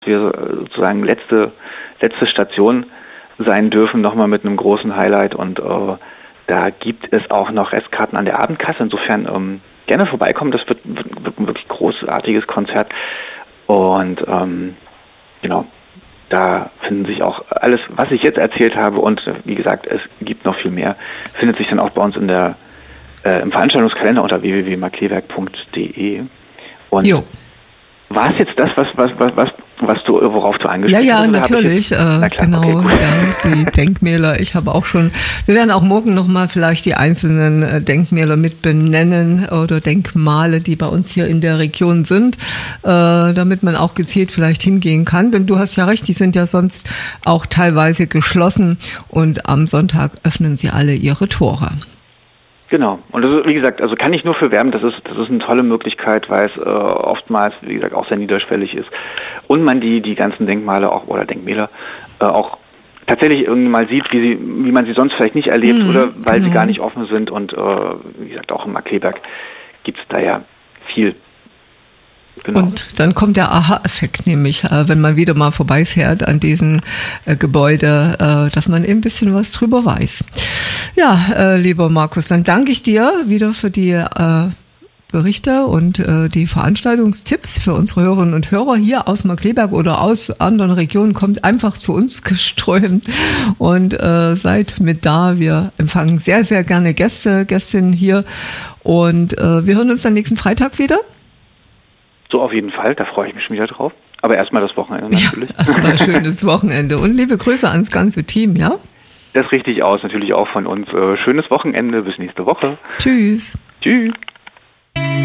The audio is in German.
wir sozusagen letzte Station sein dürfen, nochmal mit einem großen Highlight. Und da gibt es auch noch Restkarten an der Abendkasse. Insofern gerne vorbeikommen. Das wird ein wirklich großartiges Konzert. Und genau, da finden sich auch alles, was ich jetzt erzählt habe. Und wie gesagt, es gibt noch viel mehr. Findet sich dann auch bei uns im Veranstaltungskalender unter www.markleberg.de. Und war es jetzt das, worauf du angesprochen hast? Ja, natürlich. Genau, okay, die Denkmäler. Ich habe auch schon, wir werden auch morgen nochmal vielleicht die einzelnen Denkmäler mit benennen oder Denkmale, die bei uns hier in der Region sind, damit man auch gezielt vielleicht hingehen kann. Denn du hast ja recht, die sind ja sonst auch teilweise geschlossen und am Sonntag öffnen sie alle ihre Tore. Genau. Und das ist, wie gesagt, also kann ich nur für werben, das ist eine tolle Möglichkeit, weil es oftmals, wie gesagt, auch sehr niederschwellig ist und man die ganzen Denkmale auch oder Denkmäler auch tatsächlich irgendwie mal sieht, wie man sie sonst vielleicht nicht erlebt oder weil sie gar nicht offen sind. Und wie gesagt, auch im Markleberg gibt es da ja viel. Genau. Und dann kommt der Aha-Effekt, nämlich, wenn man wieder mal vorbeifährt an diesen Gebäude, dass man eben ein bisschen was drüber weiß. Ja, lieber Markus, dann danke ich dir wieder für die Berichte und die Veranstaltungstipps für unsere Hörerinnen und Hörer hier aus Markleberg oder aus anderen Regionen. Kommt einfach zu uns geströmt und seid mit da. Wir empfangen sehr, sehr gerne Gästinnen hier und wir hören uns dann nächsten Freitag wieder. So, auf jeden Fall, da freue ich mich schon wieder drauf. Aber erstmal das Wochenende natürlich. Ja, erstmal ein schönes Wochenende und liebe Grüße ans ganze Team, ja? Das richtig aus, natürlich auch von uns. Schönes Wochenende, bis nächste Woche. Tschüss. Tschüss.